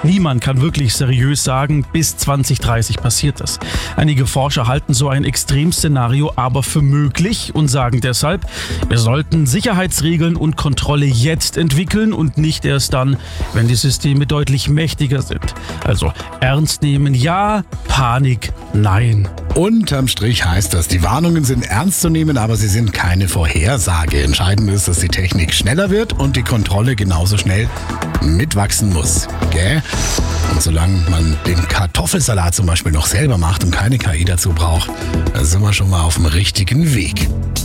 Niemand kann wirklich seriös sagen, bis 2030 passiert das. Einige Forscher halten so ein Extremszenario aber für möglich und sagen deshalb, wir sollten Sicherheitsregeln und Kontrolle jetzt entwickeln und nicht erst dann, wenn die Systeme deutlich mächtiger sind. Also ernst nehmen ja, Panik nein. Unterm Strich heißt das, die Warnungen sind ernst zu nehmen, aber sie sind keine Vorhersage. Entscheidend ist, dass die Technik schneller wird und die Kontrolle genauso schnell mitwachsen muss. Gell? Und solange man den Kartoffelsalat zum Beispiel noch selber macht und keine KI dazu braucht, dann sind wir schon mal auf dem richtigen Weg.